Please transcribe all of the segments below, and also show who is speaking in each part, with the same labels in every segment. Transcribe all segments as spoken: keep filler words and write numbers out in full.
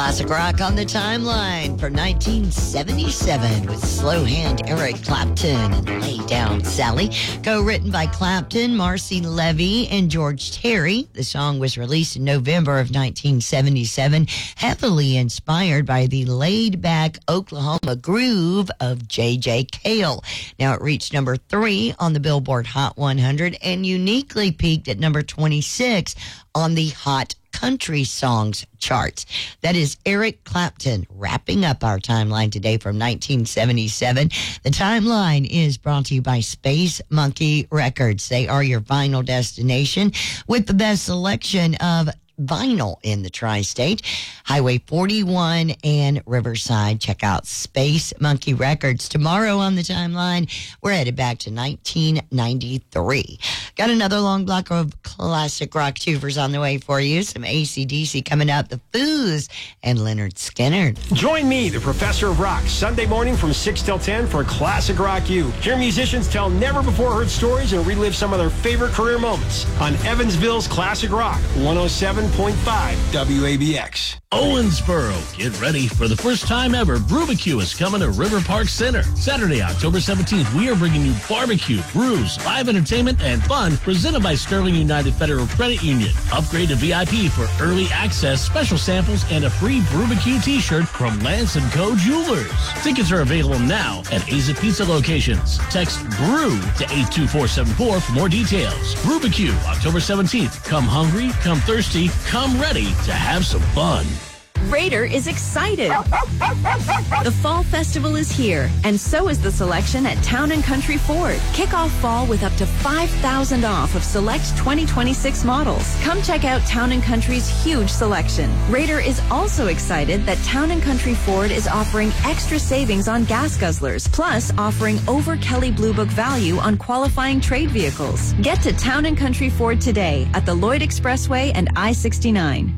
Speaker 1: Classic rock on the timeline for nineteen seventy-seven with slow hand Eric Clapton and Lay Down Sally. Co-written by Clapton, Marcy Levy, and George Terry. The song was released in November of nineteen seventy-seven, heavily inspired by the laid-back Oklahoma groove of J J Cale. Now it reached number three on the Billboard Hot one hundred and uniquely peaked at number twenty-six on the Hot Country Songs charts. That is Eric Clapton wrapping up our timeline today from nineteen seventy-seven. The timeline is brought to you by Space Monkey Records. They are your vinyl destination with the best selection of vinyl in the tri-state. Highway forty-one and Riverside. Check out Space Monkey Records. Tomorrow on the timeline, we're headed back to nineteen ninety-three. Got another long block of classic rock tubers on the way for you. Some A C D C coming up, The Foos, and Leonard Skinner.
Speaker 2: Join me, the Professor of Rock, Sunday morning from six till ten for Classic Rock U. Hear musicians tell never-before-heard stories and relive some of their favorite career moments on Evansville's Classic Rock, one oh seven point five W A B X.
Speaker 3: Owensboro, get ready for the first time ever. Brewbecue is coming to River Park Center. Saturday, October seventeenth, we are bringing you barbecue, brews, live entertainment, and fun presented by Sterling United Federal Credit Union. Upgrade to V I P for early access, special samples, and a free Brewbecue t-shirt from Lance and Co. Jewelers. Tickets are available now at Aza Pizza locations. Text BREW to eight two four seven four for more details. Brewbecue, October seventeenth. Come hungry, come thirsty, come ready to have some fun.
Speaker 4: Raider is excited. The Fall Festival is here, and so is the selection at Town and Country Ford. Kick off fall with up to five thousand dollars off of select twenty twenty-six models. Come check out Town and Country's huge selection. Raider is also excited that Town and Country Ford is offering extra savings on gas guzzlers, plus offering over Kelly Blue Book value on qualifying trade vehicles. Get to Town and Country Ford today at the Lloyd Expressway and I sixty-nine.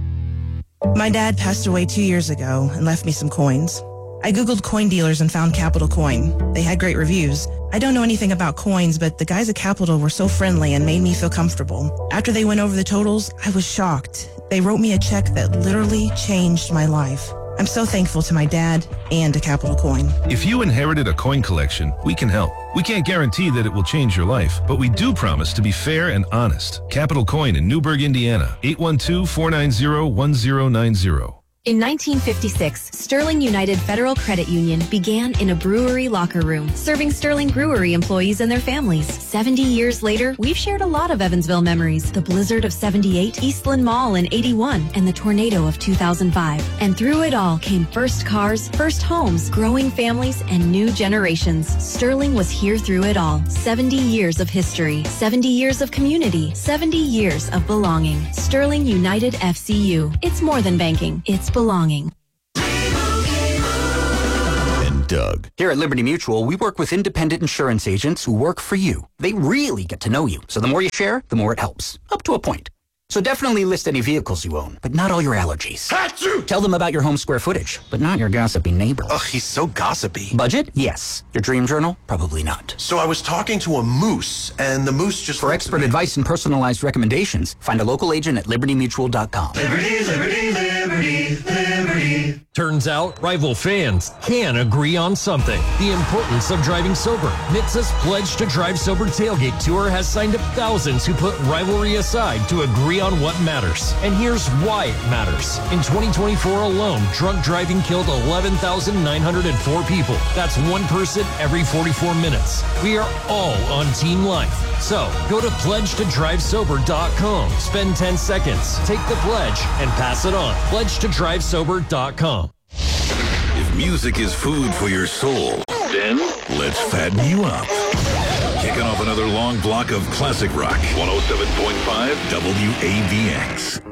Speaker 5: My dad passed away two years ago and left me some coins. I Googled coin dealers and found Capital Coin. They had great reviews. I don't know anything about coins, but the guys at Capital were so friendly and made me feel comfortable. After they went over the totals, I was shocked. They wrote me a check that literally changed my life. I'm so thankful to my dad and to Capital Coin.
Speaker 6: If you inherited a coin collection, we can help. We can't guarantee that it will change your life, but we do promise to be fair and honest. Capital Coin in Newburgh, Indiana. eight one two, four nine zero, one zero nine zero.
Speaker 7: In nineteen fifty-six, Sterling United Federal Credit Union began in a brewery locker room, serving Sterling Brewery employees and their families. seventy years later, we've shared a lot of Evansville memories. The blizzard of seventy-eight, Eastland Mall in eighty-one, and the tornado of two thousand five. And through it all came first cars, first homes, growing families, and new generations. Sterling was here through it all. seventy years of history, seventy years of community, seventy years of belonging. Sterling United F C U. It's more than banking. It's belonging.
Speaker 8: And Doug. Here at Liberty Mutual, we work with independent insurance agents who work for you. They really get to know you, so the more you share, the more it helps. Up to a point. So definitely list any vehicles you own, but not all your allergies. Achoo! Tell them about your home square footage, but not your gossipy neighbor.
Speaker 9: Ugh, he's so gossipy.
Speaker 8: Budget? Yes. Your dream journal? Probably not.
Speaker 9: So I was talking to a moose, and the moose just...
Speaker 8: For expert advice and personalized recommendations, find a local agent at liberty mutual dot com.
Speaker 10: Liberty, liberty, liberty, liberty.
Speaker 11: Turns out, rival fans can agree on something. The importance of driving sober. N H T S A's Pledge to Drive Sober Tailgate Tour has signed up thousands who put rivalry aside to agree on what matters. And here's why it matters. In twenty twenty-four alone, drunk driving killed eleven thousand nine hundred four people. That's one person every forty-four minutes. We are all on Team Life. So, go to pledge to drive sober dot com. Spend ten seconds, take the pledge, and pass it on. pledge to drive sober dot com.
Speaker 12: If music is food for your soul, then let's fatten you up. Kicking off another long block of classic rock. one oh seven point five W A B X.